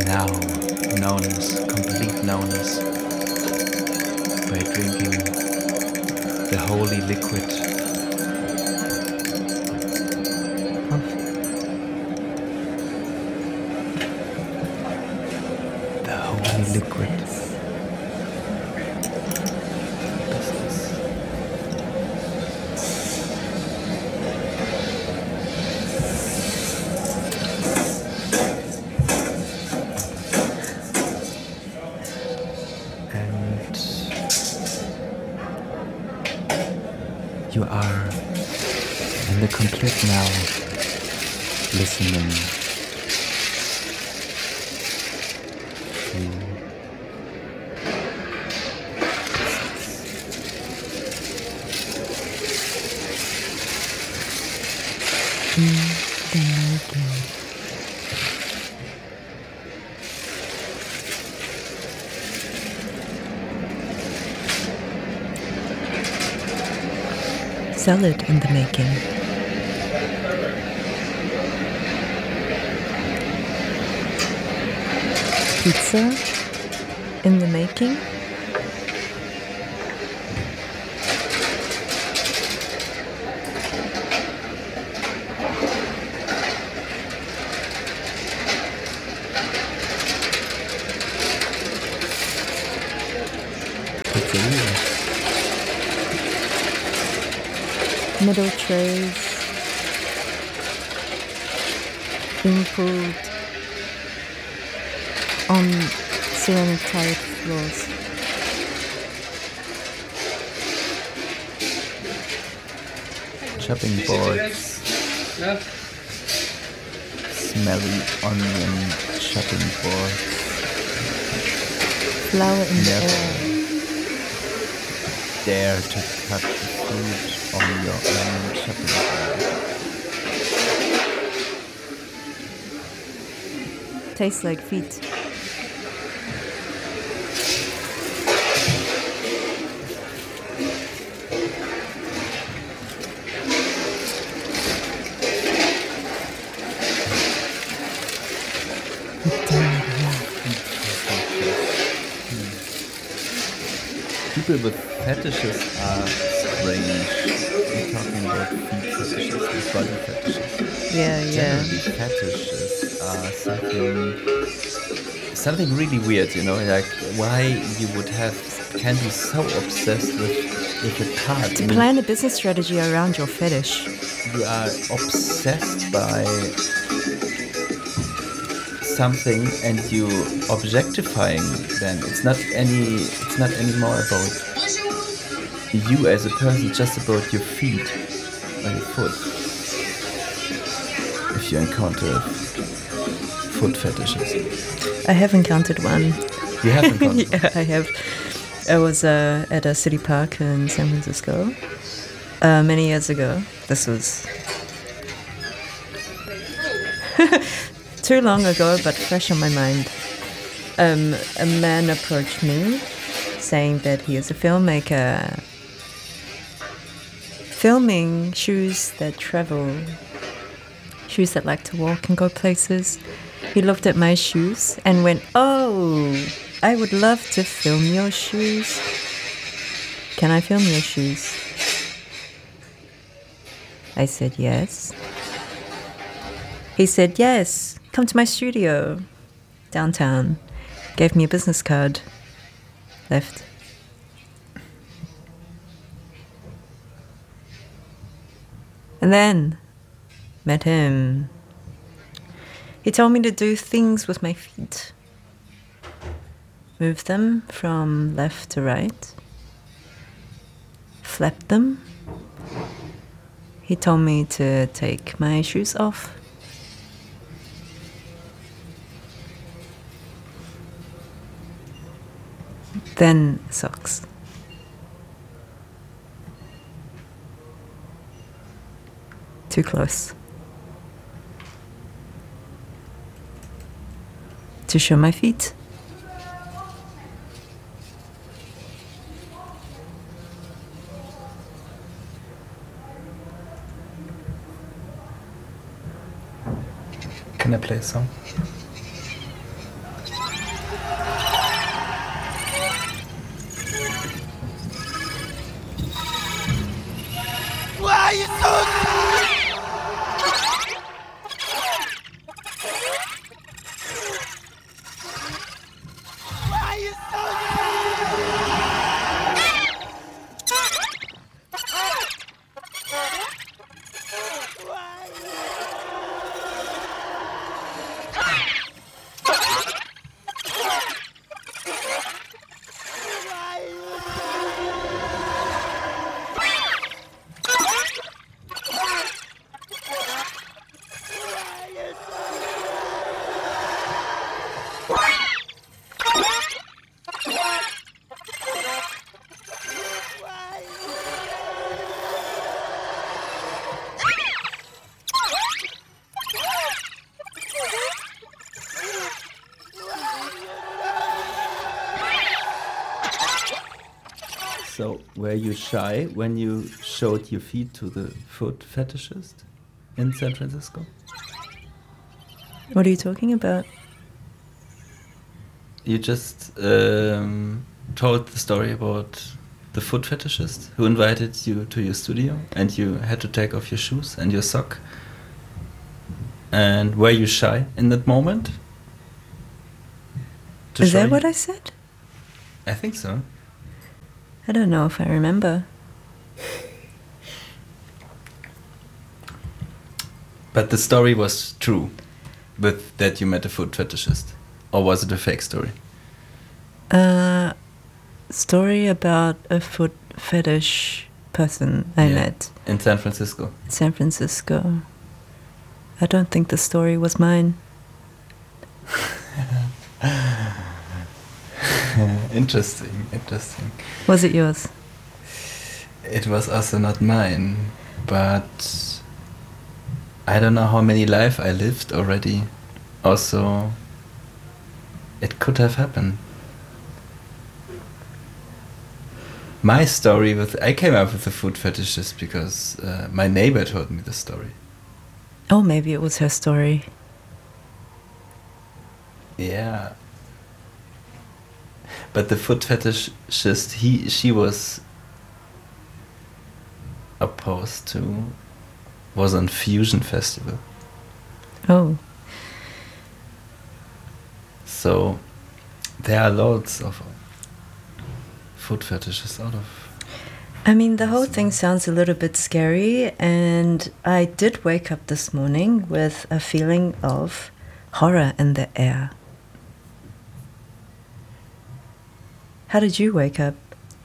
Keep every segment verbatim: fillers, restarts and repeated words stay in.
now knownness, complete knownness, by drinking the holy liquid of the holy liquid. You are in the complete now, listening to in the making. Salad in the making. Pizza in the making. pizzeria. Middle trays being pulled on ceramic tiled floors. Chopping boards. Smelly onion chopping boards. Flour in the Never air. dare to cut the food on your own chopping board. Tastes like feet. People with fetishes are strange. We're talking about feet fetishes and body fetishes. Yeah, yeah. Generally, fetishes are something something really weird, you know, like why you would have can be so obsessed with with a part. To I mean, plan a business strategy around your fetish. you are obsessed by something and you objectifying them. It's not any it's not anymore about you as a person, just about your feet or your foot. If you encounter foot fetishes. I have encountered one. You have encountered Yeah, I have. I was uh, at a city park in San Francisco uh, many years ago. This was too long ago, but fresh on my mind. Um, a man approached me saying that he is a filmmaker, filming shoes that travel, shoes that like to walk and go places. He looked at my shoes and went, "Oh, I would love to film your shoes. Can I film your shoes?" I said, "Yes." He said, "Yes, come to my studio downtown." Gave me a business card. Left. And then met him. He told me to do things with my feet. Move them from left to right. Flap them. He told me to take my shoes off. Then socks. Too close. To show my feet. Can I play a song? So, were you shy when you showed your feet to the foot fetishist in San Francisco? What are you talking about? You just um, told the story about the foot fetishist who invited you to your studio and you had to take off your shoes and your sock. And were you shy in that moment? To Is show that you- what I said? I think so. I don't know if I remember. But the story was true, with that you met a foot fetishist, or was it a fake story? Uh, story about a foot fetish person I Yeah. met In San Francisco. in San Francisco. I don't think the story was mine. Interesting, interesting. Was it yours? It was also not mine, but I don't know how many lives I lived already. Also, it could have happened. My story with I came up with the foot fetishist because uh, my neighbor told me the story. Oh, maybe it was her story. Yeah. But the foot fetishist, he she was opposed to was on Fusion Festival. Oh, So there are loads of foot fetishes out of. I mean, the whole thing sounds a little bit scary, and I did wake up this morning with a feeling of horror in the air. How did you wake up?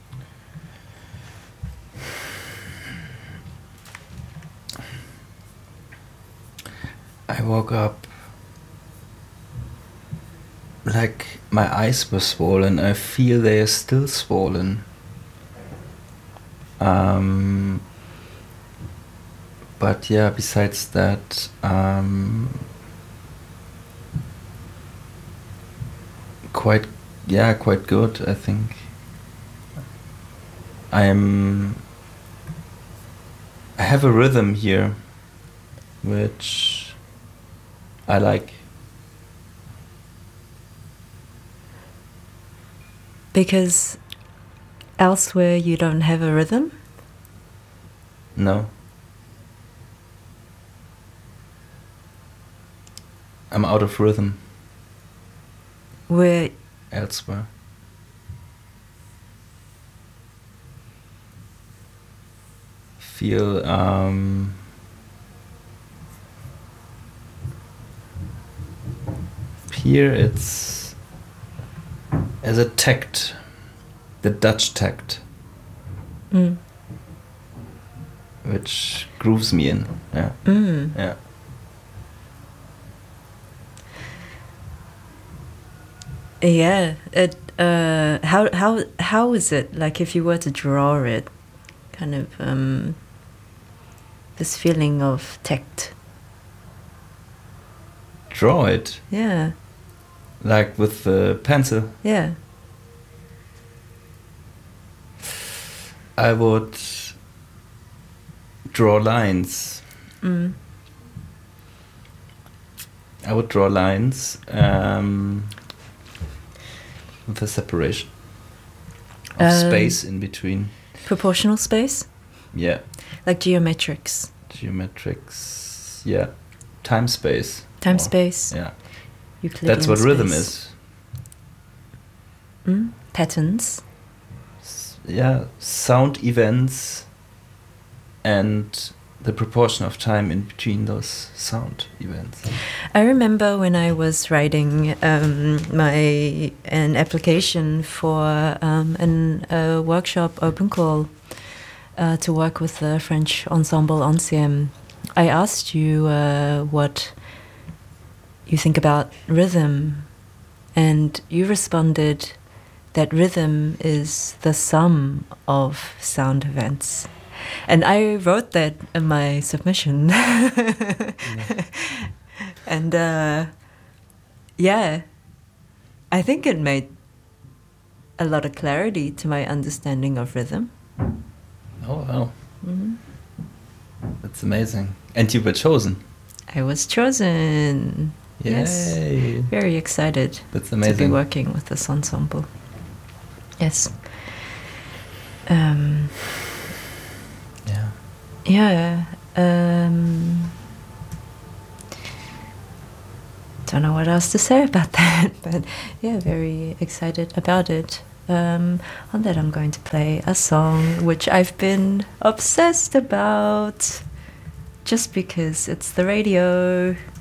I woke up like my eyes were swollen. I feel they are still swollen. Um, but yeah, besides that, um, quite yeah, quite good. I think I'm. I have a rhythm here, which I like. Because elsewhere you don't have a rhythm? No. I'm out of rhythm Where elsewhere. Feel um here it's as a tact, the Dutch tact, mm, which grooves me in. Yeah. mm. Yeah. Yeah, it uh how how how is it like if you were to draw it, kind of um this feeling of tact? Draw it Yeah, like with the pencil. yeah. I would draw lines. Mm. I would draw lines um, with a separation of Um, space in between. Proportional space? Yeah, Like geometrics. geometrics. Yeah, time space. Time Or- space. Yeah, Euclidean that's what rhythm space. is. Mm? Patterns. S- Yeah, sound events and the proportion of time in between those sound events. I remember when I was writing um, my an application for um, an a workshop open call uh, to work with the French ensemble Ancien. I asked you uh, what you think about rhythm, and you responded that rhythm is the sum of sound events. And I wrote that in my submission. And uh, yeah, I think it made a lot of clarity to my understanding of rhythm. Oh, wow. Mm-hmm. That's amazing. And you were chosen. I was chosen. Yay. Yes. Very excited That's amazing. to be working with this ensemble. Yes. Um, yeah. Yeah. Um, don't know what else to say about that, but yeah, very excited about it. Um, on that, I'm going to play a song which I've been obsessed about just because it's the radio.